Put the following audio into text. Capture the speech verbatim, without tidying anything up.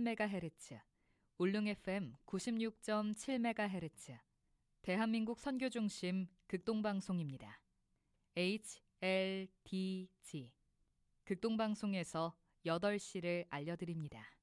메가헤르츠, 울릉 에프엠 구십육 점 칠 메가헤르츠, 대한민국 선교중심 극동방송입니다. 에이치 엘 디 지 극동방송에서 여덟 시를 알려드립니다.